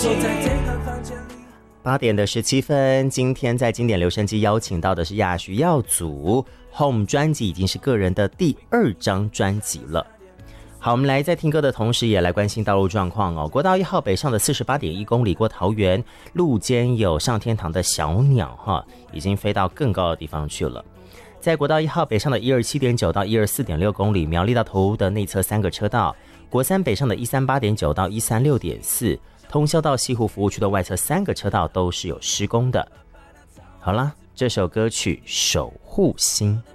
8点的17分，今天在经典留声机邀请到的是亚徐耀祖 Home 专辑，已经是个人的第2张专辑了。好，我们来在听歌的同时也来关心道路状况哦。国道1号北上的 48.1 公里过桃园，路肩有上天堂的小鸟已经飞到更高的地方去了。在国道1号北上的 127.9 到 124.6 公里，苗栗到头屋的内侧3个车道，国三北上的 138.9 到 136.4， 通霄到西湖服务区的外侧3个车道都是有施工的。好啦，这首歌曲《守护星》。